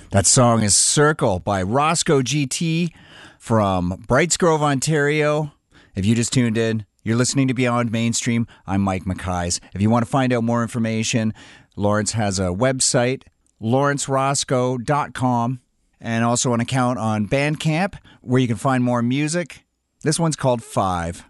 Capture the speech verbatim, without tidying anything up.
That song is Circle by Roscoe G T from Brights Grove, Ontario. If you just tuned in, you're listening to Beyond Mainstream. I'm Mike McKays. If you want to find out more information, Lawrence has a website, lawrence roscoe dot com, and also an account on Bandcamp where you can find more music. This one's called Five.